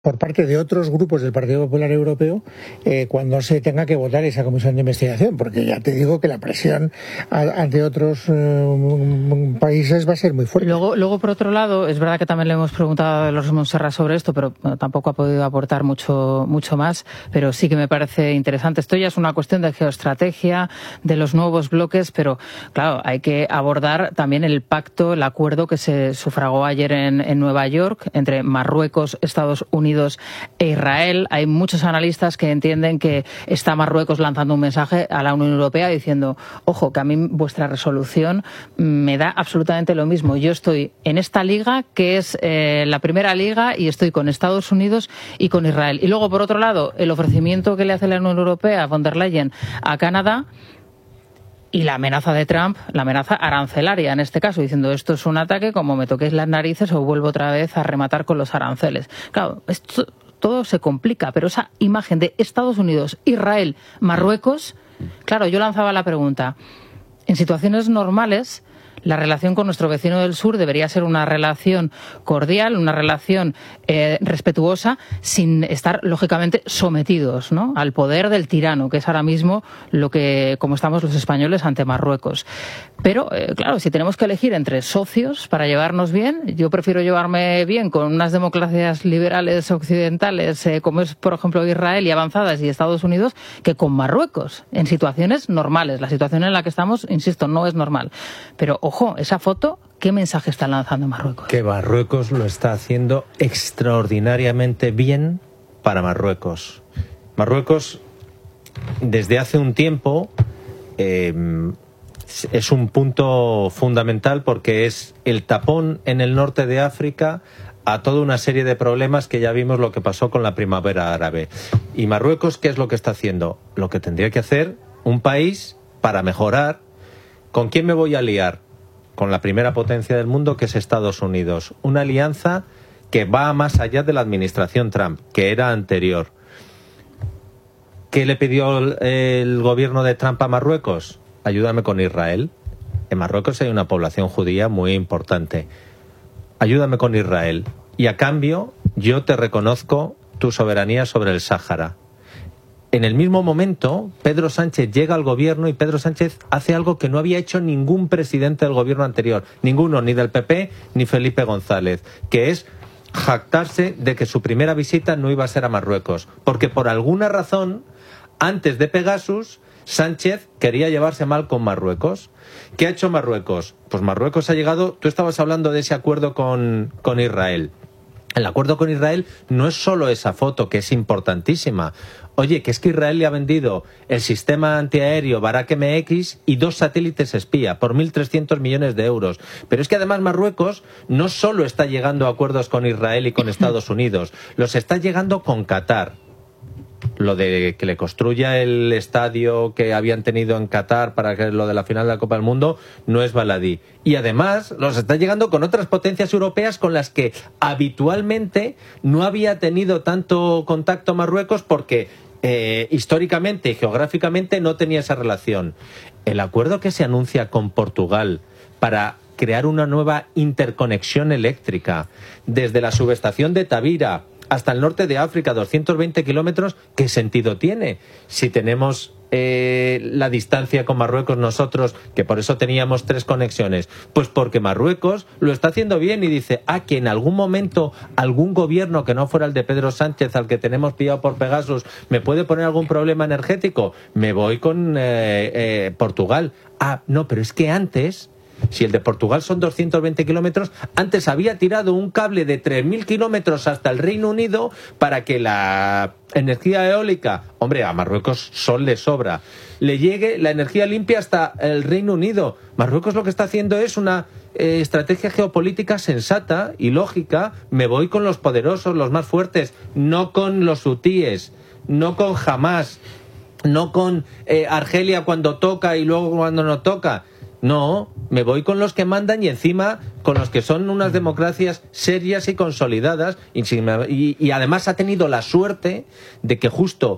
por parte de otros grupos del Partido Popular Europeo cuando se tenga que votar esa comisión de investigación, porque ya te digo que la presión ante otros países va a ser muy fuerte. Luego, por otro lado, es verdad que también le hemos preguntado a los Montserrat sobre esto, pero tampoco ha podido aportar mucho más, pero sí que me parece interesante. Esto ya es una cuestión de geoestrategia, de los nuevos bloques, pero claro, hay que abordar también el pacto, el acuerdo que se sufragó ayer en Nueva York entre Marruecos, Estados Unidos e Israel. Hay muchos analistas que entienden que está Marruecos lanzando un mensaje a la Unión Europea diciendo, ojo, que a mí vuestra resolución me da absolutamente lo mismo. Yo estoy en esta liga, que es la primera liga, y estoy con Estados Unidos y con Israel. Y luego, por otro lado, el ofrecimiento que le hace la Unión Europea, von der Leyen, a Canadá, y la amenaza de Trump, la amenaza arancelaria en este caso, diciendo esto es un ataque, como me toquéis las narices o vuelvo otra vez a rematar con los aranceles. Claro, esto todo se complica, pero esa imagen de Estados Unidos, Israel, Marruecos, claro, yo lanzaba la pregunta, en situaciones normales, la relación con nuestro vecino del sur debería ser una relación cordial, una relación respetuosa, sin estar, lógicamente, sometidos, ¿no?, al poder del tirano, que es ahora mismo como estamos los españoles ante Marruecos. Pero, claro, si tenemos que elegir entre socios para llevarnos bien, yo prefiero llevarme bien con unas democracias liberales occidentales, como es, por ejemplo, Israel y avanzadas y Estados Unidos, que con Marruecos, en situaciones normales. La situación en la que estamos, insisto, no es normal. Pero, ojo, esa foto, ¿qué mensaje está lanzando Marruecos? Que Marruecos lo está haciendo extraordinariamente bien para Marruecos. Marruecos, desde hace un tiempo, es un punto fundamental porque es el tapón en el norte de África a toda una serie de problemas que ya vimos lo que pasó con la primavera árabe. Y Marruecos, ¿qué es lo que está haciendo? Lo que tendría que hacer un país para mejorar. ¿Con quién me voy a aliar? Con la primera potencia del mundo, que es Estados Unidos. Una alianza que va más allá de la administración Trump, que era anterior. ¿Qué le pidió el gobierno de Trump a Marruecos? Ayúdame con Israel. En Marruecos hay una población judía muy importante. Ayúdame con Israel. Y a cambio, yo te reconozco tu soberanía sobre el Sáhara. En el mismo momento, Pedro Sánchez llega al gobierno y Pedro Sánchez hace algo que no había hecho ningún presidente del gobierno anterior. Ninguno, ni del PP, ni Felipe González. Que es jactarse de que su primera visita no iba a ser a Marruecos. Porque por alguna razón, antes de Pegasus, Sánchez quería llevarse mal con Marruecos. ¿Qué ha hecho Marruecos? Pues Marruecos ha llegado... Tú estabas hablando de ese acuerdo con Israel. El acuerdo con Israel no es solo esa foto, que es importantísima. Oye, que es que Israel le ha vendido el sistema antiaéreo Barak MX y 2 satélites espía por 1.300 millones de euros. Pero es que además Marruecos no solo está llegando a acuerdos con Israel y con Estados Unidos, los está llegando con Qatar. Lo de que le construya el estadio que habían tenido en Qatar para que lo de la final de la Copa del Mundo no es baladí. Y además los está llegando con otras potencias europeas con las que habitualmente no había tenido tanto contacto Marruecos porque históricamente y geográficamente no tenía esa relación. El acuerdo que se anuncia con Portugal para crear una nueva interconexión eléctrica desde la subestación de Tavira hasta el norte de África, 220 kilómetros, ¿qué sentido tiene? Si tenemos la distancia con Marruecos nosotros, que por eso teníamos 3 conexiones, pues porque Marruecos lo está haciendo bien y dice, que en algún momento algún gobierno que no fuera el de Pedro Sánchez, al que tenemos pillado por Pegasus, me puede poner algún problema energético, me voy con Portugal. No, pero es que antes... Si el de Portugal son 220 kilómetros, antes había tirado un cable de 3.000 kilómetros hasta el Reino Unido para que la energía eólica, hombre, a Marruecos sol le sobra, le llegue la energía limpia hasta el Reino Unido. Marruecos lo que está haciendo es una estrategia geopolítica sensata y lógica. Me voy con los poderosos, los más fuertes, no con los hutíes, no con Hamas, no con Argelia cuando toca y luego cuando no toca. No, me voy con los que mandan y encima con los que son unas democracias serias y consolidadas y además ha tenido la suerte de que justo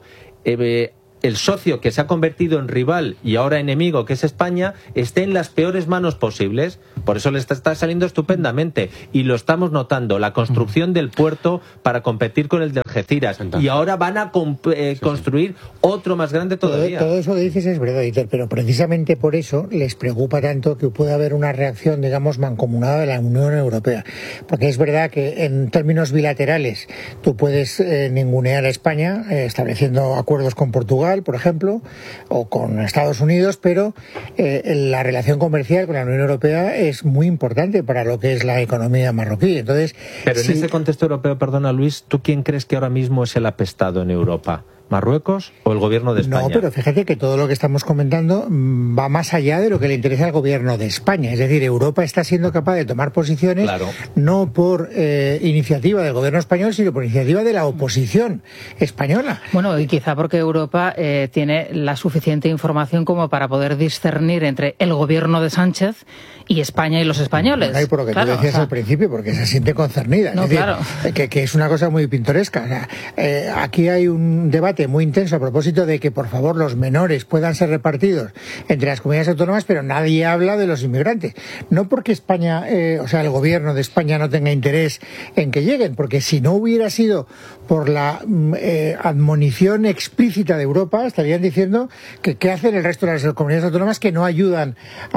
el socio que se ha convertido en rival y ahora enemigo, que es España, esté en las peores manos posibles, Por eso les está saliendo estupendamente y lo estamos notando, la construcción del puerto para competir con el de Algeciras, y ahora van a construir otro más grande todavía. Todo eso que dices es verdad, Dieter, pero precisamente por eso les preocupa tanto que pueda haber una reacción, digamos, mancomunada de la Unión Europea, porque es verdad que en términos bilaterales tú puedes ningunear a España estableciendo acuerdos con Portugal, por ejemplo, o con Estados Unidos, pero la relación comercial con la Unión Europea es muy importante para lo que es la economía marroquí. Entonces, pero en ese contexto europeo, perdona Luis, ¿tú quién crees que ahora mismo es el apestado en Europa? ¿Marruecos o el gobierno de España? No, pero fíjate que todo lo que estamos comentando va más allá de lo que le interesa al gobierno de España. Es decir, Europa está siendo capaz de tomar posiciones, claro, no por iniciativa del gobierno español, sino por iniciativa de la oposición española. Bueno, y quizá porque Europa tiene la suficiente información como para poder discernir entre el gobierno de Sánchez y España y los españoles. Bueno, y por lo que tú decías al principio, porque se siente concernida. No, es decir, claro. que es una cosa muy pintoresca. O sea, aquí hay un debate muy intenso a propósito de que, por favor, los menores puedan ser repartidos entre las comunidades autónomas, pero nadie habla de los inmigrantes. No porque España, o sea, el gobierno de España no tenga interés en que lleguen, porque si no hubiera sido por la admonición explícita de Europa, estarían diciendo que qué hacen el resto de las comunidades autónomas que no ayudan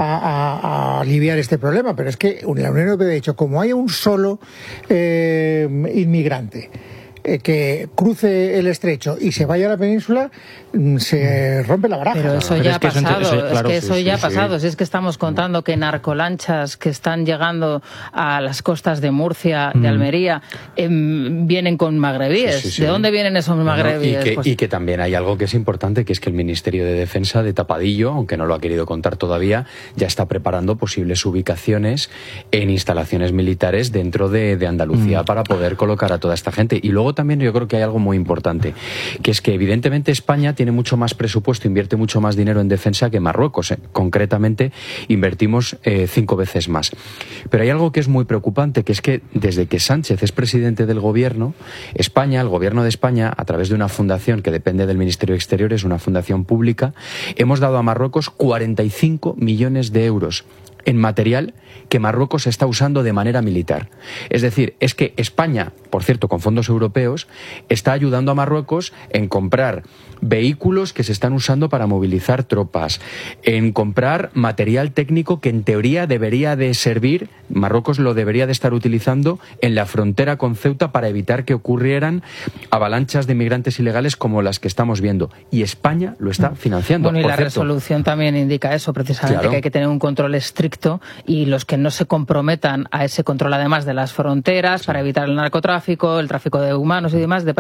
a aliviar este problema. Pero es que la Unión Europea ha dicho, como haya un solo inmigrante que cruce el estrecho y se vaya a la península, se rompe la baraja. Pero eso ya ha pasado, eso ya ha pasado. Si es que estamos contando que narcolanchas que están llegando a las costas de Murcia, de Almería, vienen con magrebíes. ¿De dónde vienen esos magrebíes? Y que también hay algo que es importante, que es que el Ministerio de Defensa de tapadillo, aunque no lo ha querido contar todavía, ya está preparando posibles ubicaciones en instalaciones militares dentro de Andalucía para poder colocar a toda esta gente. Y luego también yo creo que hay algo muy importante, que es que evidentemente España tiene mucho más presupuesto, invierte mucho más dinero en defensa que Marruecos. Concretamente, invertimos 5 veces más. Pero hay algo que es muy preocupante, que es que desde que Sánchez es presidente del gobierno, España, el gobierno de España, a través de una fundación que depende del Ministerio de Exteriores, una fundación pública, hemos dado a Marruecos 45 millones de euros en material que Marruecos está usando de manera militar. Es decir, es que España, por cierto, con fondos europeos, está ayudando a Marruecos en comprar vehículos que se están usando para movilizar tropas, en comprar material técnico que en teoría debería de servir, Marruecos lo debería de estar utilizando en la frontera con Ceuta para evitar que ocurrieran avalanchas de migrantes ilegales como las que estamos viendo. Y España lo está financiando. Bueno, y la resolución también indica eso, precisamente, claro, que hay que tener un control estricto y los que no se comprometan a ese control, además de las fronteras, para evitar el narcotráfico, el tráfico de humanos y demás,